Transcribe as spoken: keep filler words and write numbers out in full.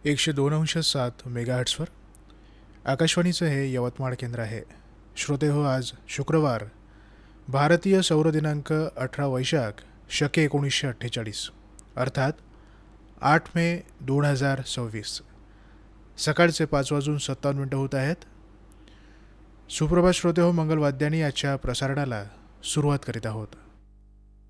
एकशे दोन अंश सात मेगाहर्ट्सवर आकाशवाणीचं हे यवतमाळ केंद्र आहे. श्रोते हो, आज शुक्रवार, भारतीय सौर दिनांक अठरा वैशाख शके एकोणीसशे अठ्ठेचाळीस, अर्थात आठ मे दोन हजार सव्वीस, सकाळचे पाच वाजून सत्तावन्न मिनटं होत आहेत. सुप्रभात श्रोते हो, मंगलवाद्यांनी आजच्या प्रसारणाला सुरुवात करीत आहोत.